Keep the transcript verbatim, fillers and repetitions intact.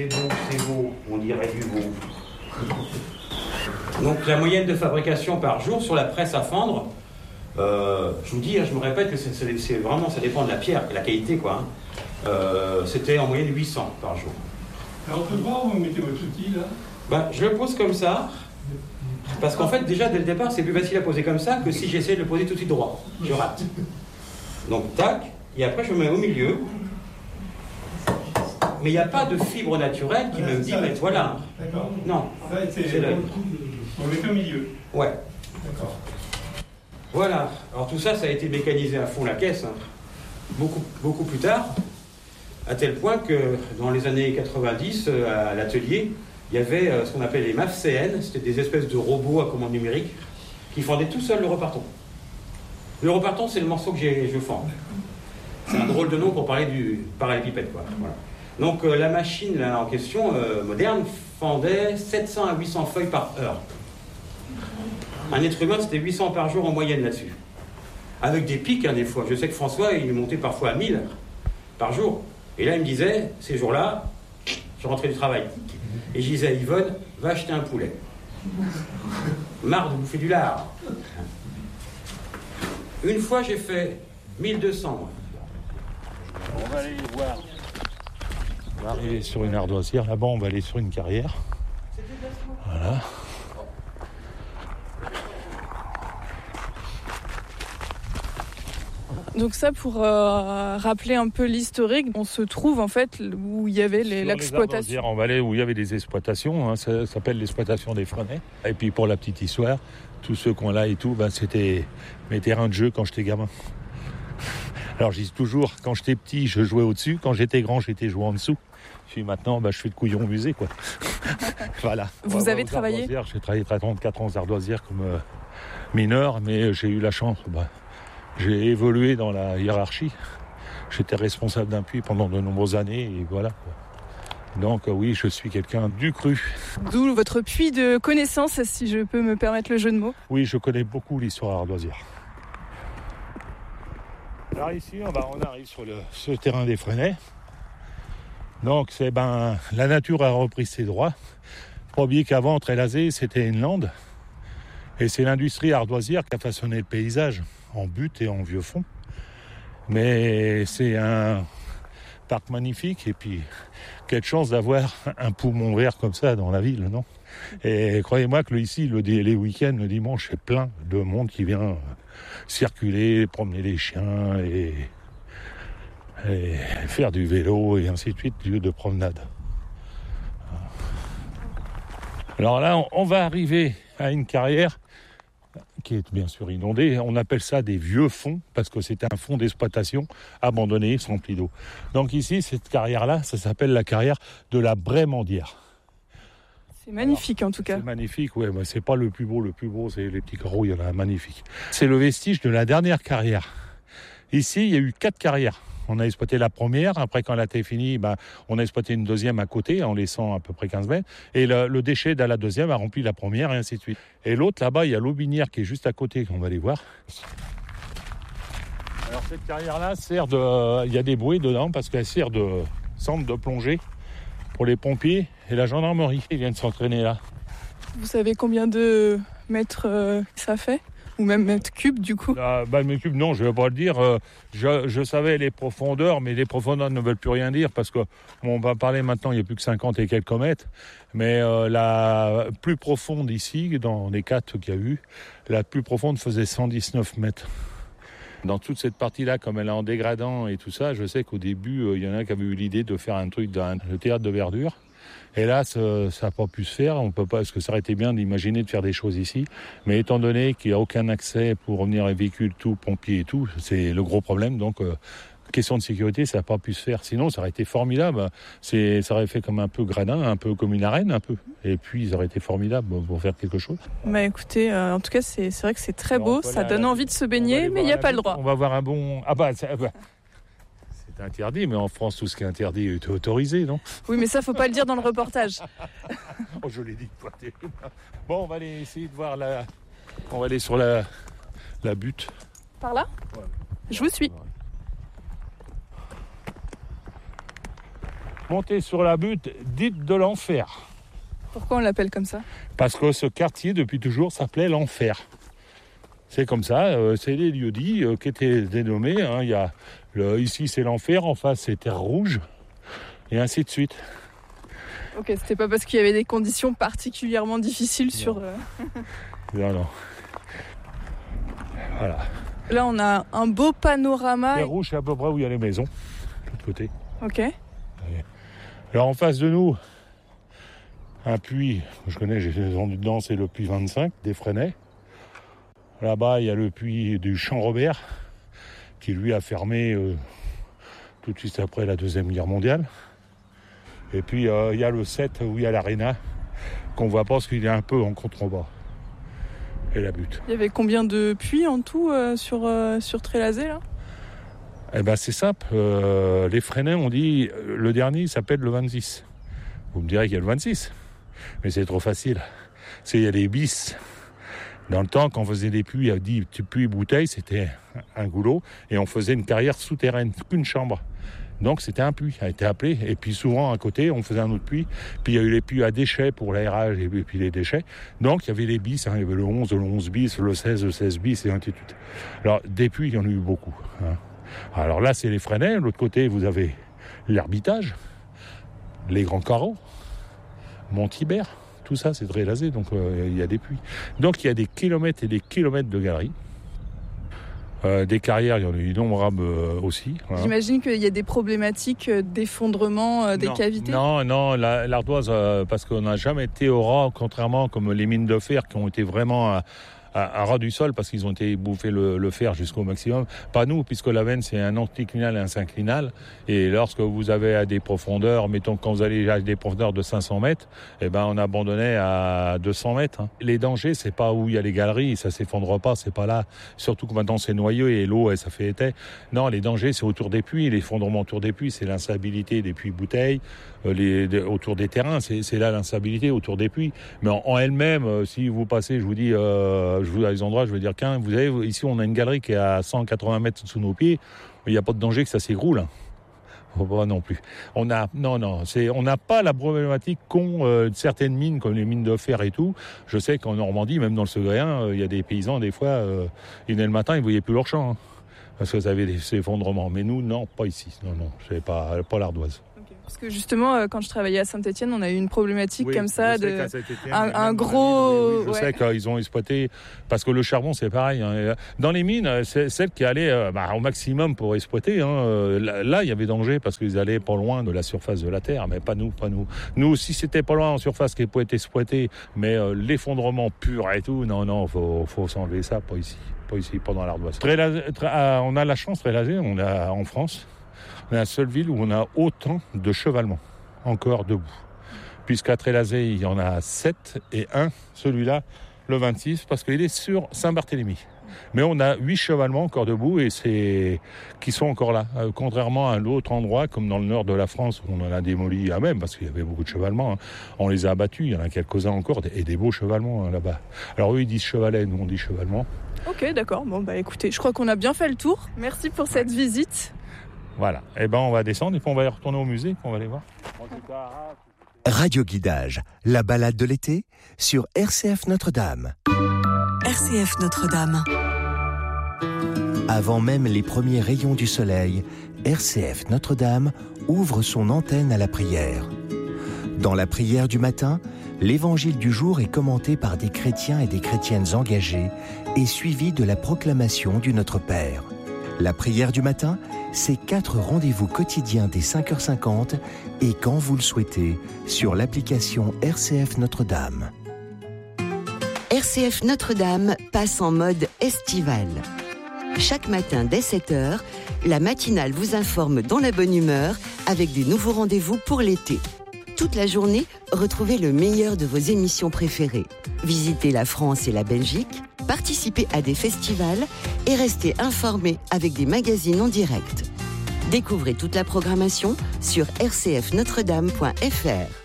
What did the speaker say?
C'est beau, c'est beau, on dirait du beau. Donc la moyenne de fabrication par jour sur la presse à fendre, euh, je vous dis, je me répète que c'est, c'est, c'est vraiment, ça dépend de la pierre, de la qualité quoi. Hein. Euh, c'était en moyenne huit cents par jour. Alors, on peut voir où vous mettez votre outil là? Ben, je le pose comme ça, parce qu'en fait, déjà, dès le départ, c'est plus facile à poser comme ça que si j'essaie de le poser tout de suite droit. Je rate. Donc, tac, et après, je me mets au milieu. Mais il n'y a pas de fibre naturelle qui me dit, mais voilà. D'accord. Non, c'est, c'est l'œil. On met au milieu. Ouais. D'accord. Voilà. Alors, tout ça, ça a été mécanisé à fond la caisse, hein. beaucoup, beaucoup plus tard. À tel point que dans les années quatre-vingt-dix, à l'atelier, il y avait ce qu'on appelait les M A F C N, c'était des espèces de robots à commande numérique qui fendaient tout seuls le reparton. Le reparton, c'est le morceau que j'ai, je fends. C'est un drôle de nom pour parler du parallélépipède, quoi. Voilà. Donc euh, la machine là, en question, euh, moderne, fendait sept cents à huit cents feuilles par heure. Un être humain, c'était huit cents par jour en moyenne là-dessus. Avec des pics, hein, des fois. Je sais que François, il montait parfois à mille par jour. Et là, il me disait, ces jours-là, je rentrais du travail. Et je disais à Yvonne, va acheter un poulet. Marre de bouffer du lard. Une fois, j'ai fait mille deux cents. Moi. On va aller voir. On va arriver sur une ardoisière. Là-bas, on va aller sur une carrière. Voilà. Donc ça, pour euh, rappeler un peu l'historique, on se trouve en fait où il y avait les, l'exploitation. On va aller où il y avait des exploitations, hein, ça, ça s'appelle l'exploitation des Frenets. Et puis pour la petite histoire, tous ceux qu'on a et tout, ben, c'était mes terrains de jeu quand j'étais gamin. Alors je dis toujours, quand j'étais petit, je jouais au-dessus, quand j'étais grand, j'étais joué en dessous. Puis maintenant, ben, je fais de couillon au musée, quoi. Voilà. Vous avez travaillé ? J'ai travaillé trente-quatre ans aux ardoisières comme euh, mineur, mais j'ai eu la chance... Ben, j'ai évolué dans la hiérarchie. J'étais responsable d'un puits pendant de nombreuses années et voilà. Donc oui, je suis quelqu'un du cru. D'où votre puits de connaissances, si je peux me permettre le jeu de mots. Oui, je connais beaucoup l'histoire ardoisière. Alors ici, on, va, on arrive sur le, ce terrain des Frenets. Donc c'est ben la nature a repris ses droits. Faut pas oublier qu'avant Trélazé, c'était une lande. Et c'est l'industrie ardoisière qui a façonné le paysage en butte et en vieux fond. Mais c'est un parc magnifique et puis quelle chance d'avoir un poumon vert comme ça dans la ville, non ? Et croyez-moi que le, ici, le, les week-ends, le dimanche, c'est plein de monde qui vient circuler, promener les chiens et, et faire du vélo et ainsi de suite, lieu de promenade. Alors là, on, on va arriver à une carrière qui est bien sûr inondée. On appelle ça des vieux fonds parce que c'est un fonds d'exploitation abandonné, rempli d'eau. Donc ici, cette carrière-là, ça s'appelle la carrière de la Brémandière. C'est magnifique. Alors, en tout cas. C'est magnifique, ouais, mais c'est pas le plus beau. Le plus beau, c'est les petits carreaux, il y en a un magnifique. C'est le vestige de la dernière carrière. Ici, il y a eu quatre carrières. On a exploité la première, après quand elle a été finie, ben, on a exploité une deuxième à côté en laissant à peu près quinze mètres. Et le, le déchet de la deuxième a rempli la première et ainsi de suite. Et l'autre là-bas, il y a l'Aubinière qui est juste à côté, on va aller voir. Alors cette carrière-là sert de... Il y a des bouées dedans parce qu'elle sert de centre de plongée pour les pompiers et la gendarmerie. Ils viennent s'entraîner là. Vous savez combien de mètres euh, ça fait ? Ou même mètres cubes, du coup. Ah, bah, mètres cubes, non, je ne vais pas le dire. Euh, je, je savais les profondeurs, mais les profondeurs ne veulent plus rien dire parce qu'on bon, va parler maintenant, il n'y a plus que cinquante et quelques mètres. Mais euh, la plus profonde ici, dans les quatre qu'il y a eu, la plus profonde faisait cent dix-neuf mètres. Dans toute cette partie-là, comme elle est en dégradant et tout ça, je sais qu'au début, il euh, y en a qui avaient eu l'idée de faire un truc dans le théâtre de verdure. Et là, ça n'a pas pu se faire. On peut pas, parce que ça aurait été bien d'imaginer de faire des choses ici. Mais étant donné qu'il n'y a aucun accès pour revenir les véhicules, tout, pompiers et tout, c'est le gros problème. Donc, euh, question de sécurité, ça n'a pas pu se faire. Sinon, ça aurait été formidable. C'est, ça aurait fait comme un peu gradin, un peu comme une arène, un peu. Et puis, ça aurait été formidable pour faire quelque chose. Bah écoutez, euh, en tout cas, c'est, c'est vrai que c'est très Alors, beau. Ça donne envie de se baigner, mais il n'y a pas le droit. On va voir un bon... Ah bah... Ça, bah... C'est interdit, mais en France, tout ce qui est interdit est autorisé, non ? Oui, mais ça, faut pas le dire dans le reportage. Oh, je l'ai dit. Bon, on va aller essayer de voir la... On va aller sur la, la butte. Par là ? Ouais. Je vous suis. monter sur la butte dite de l'enfer. Pourquoi on l'appelle comme ça ? Parce que ce quartier, depuis toujours, s'appelait l'enfer. C'est comme ça, euh, c'est les lieux-dits euh, qui étaient dénommés. Hein. Il y a le, ici, c'est l'enfer, en face, c'est Terre Rouge, et ainsi de suite. Ok, c'était pas parce qu'il y avait des conditions particulièrement difficiles non. sur... Euh... non, non. Voilà. Là, on a un beau panorama. Terre Rouge, c'est à peu près où il y a les maisons, de l'autre côté. Ok. Alors, en face de nous, un puits, je connais, j'ai descendu dedans, c'est le puits vingt-cinq, des Fresnais. Là-bas, il y a le puits du Champ-Robert, qui lui a fermé euh, tout de suite après la Deuxième Guerre mondiale. Et puis, euh, il y a le sept, où il y a l'aréna, qu'on voit pas parce qu'il est un peu en contrebas. Et la butte. Il y avait combien de puits en tout euh, sur, euh, sur Trélazé, là ? Eh ben, c'est simple. Euh, les Fresnais ont dit, le dernier, il s'appelle le vingt-six. Vous me direz qu'il y a le vingt-six. Mais c'est trop facile. C'est, il y a des bis. Dans le temps, quand on faisait des puits, à dix puits bouteilles, c'était un goulot. Et on faisait une carrière souterraine, qu'une chambre. Donc c'était un puits, a été appelé. Et puis souvent à côté, on faisait un autre puits. Puis il y a eu les puits à déchets pour l'aérage et puis les déchets. Donc il y avait les bis, hein. Il y avait le onze, le onze bis, le seize, le seize bis et ainsi de suite. Alors des puits, il y en a eu beaucoup. Hein. Alors là, c'est les Fresnais. De l'autre côté, vous avez l'Hermitage, les Grands Carreaux, Monthibert. Tout ça, c'est Trélazé, donc euh, il y a des puits. Donc il y a des kilomètres et des kilomètres de galeries. Euh, des carrières, il y en a eu innombrables euh, aussi. Hein. J'imagine qu'il y a des problématiques d'effondrement euh, des non, cavités. Non, non, la, l'ardoise, euh, parce qu'on n'a jamais été au ras, contrairement comme les mines de fer qui ont été vraiment à, à, à ras du sol parce qu'ils ont été bouffés le, le fer jusqu'au maximum. Pas nous, puisque la veine c'est un anticlinal et un synclinal. Et lorsque vous avez à des profondeurs, mettons quand vous allez à des profondeurs de cinq cents mètres, eh ben on abandonnait à deux cents mètres. Hein. Les dangers, c'est pas où il y a les galeries, ça s'effondre pas, c'est pas là. Surtout que maintenant c'est noyau et l'eau, ça fait été. Non, les dangers, c'est autour des puits. L'effondrement autour des puits, c'est l'instabilité des puits bouteilles. Euh, les, de, autour des terrains, c'est, c'est là l'instabilité autour des puits. Mais en, en elle-même, euh, si vous passez, je vous dis, euh, je vous à des endroits, je veux dire qu'un, vous savez, ici on a une galerie qui est à cent quatre-vingts mètres sous nos pieds. Il n'y a pas de danger que ça s'écroule. Hein. Pas non plus. On a non non, c'est on n'a pas la problématique qu'ont euh, certaines mines comme les mines de fer et tout. Je sais qu'en Normandie, même dans le Segréen, il euh, y a des paysans des fois, euh, ils venaient le matin, ils voyaient plus leur champ hein, parce que ça avait des effondrements. Mais nous, non, pas ici. Non non, c'est pas pas l'ardoise. Parce que justement, quand je travaillais à Saint-Étienne, on a eu une problématique oui, comme ça, de un, un gros. Oui, je ouais. sais qu'ils ont exploité parce que le charbon, c'est pareil. Hein. Dans les mines, c'est celles qui allaient euh, bah, au maximum pour exploiter. Hein. Là, il y avait danger parce qu'ils allaient pas loin de la surface de la terre, mais pas nous, pas nous. Nous, si c'était pas loin en surface qui pouvait être exploité, mais euh, l'effondrement pur et tout, non, non, faut, faut s'enlever ça, pas ici, pas ici, pas dans l'ardoise. Trélazé, très, on a la chance, Trélazé, on a en France. On est la seule ville où on a autant de chevalement encore debout. Puisqu'à Trélazé, il y en a sept et un, celui-là, le vingt-six, parce qu'il est sur Saint-Barthélemy. Mais on a huit chevalements encore debout et c'est qui sont encore là. Euh, contrairement à l'autre endroit, comme dans le nord de la France, où on en a démoli à même, parce qu'il y avait beaucoup de chevalements. Hein. On les a abattus, il y en a quelques-uns encore, et des beaux chevalements hein, là-bas. Alors eux, ils disent chevalet, nous on dit chevalement. Ok, d'accord. Bon, bah écoutez, je crois qu'on a bien fait le tour. Merci pour cette visite. Voilà, et eh ben on va descendre et puis on va aller retourner au musée, on va aller voir. Radio Guidage, la balade de l'été sur R C F Notre-Dame. R C F Notre-Dame. Avant même les premiers rayons du soleil, R C F Notre-Dame ouvre son antenne à la prière. Dans la prière du matin, l'évangile du jour est commenté par des chrétiens et des chrétiennes engagés et suivi de la proclamation du Notre Père. La prière du matin, c'est quatre rendez-vous quotidiens dès cinq heures cinquante et quand vous le souhaitez, sur l'application R C F Notre-Dame. R C F Notre-Dame passe en mode estival. Chaque matin dès sept heures, la matinale vous informe dans la bonne humeur avec des nouveaux rendez-vous pour l'été. Toute la journée, retrouvez le meilleur de vos émissions préférées. Visitez la France et la Belgique, participez à des festivals et restez informés avec des magazines en direct. Découvrez toute la programmation sur r c f notre dame point f r.